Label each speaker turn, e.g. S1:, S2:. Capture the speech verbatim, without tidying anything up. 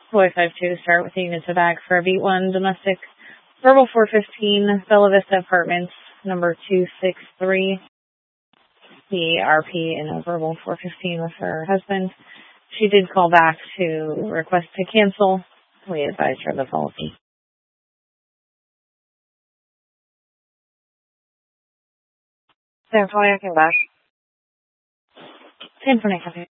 S1: Boy five two, start with units of back for a beat one, domestic. Verbal four fifteen, Bella Vista Apartments, number two six three. The R P in a verbal four fifteen with her husband. She did call back to request to cancel. We advised her the policy. They're calling back. ten twenty.